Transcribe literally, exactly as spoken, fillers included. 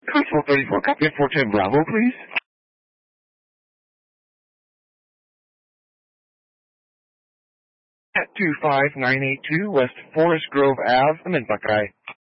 Control thirty-four, copy at four ten Bravo, please. At two five nine eight two West Forest Grove Avenue, I'm in Buckeye.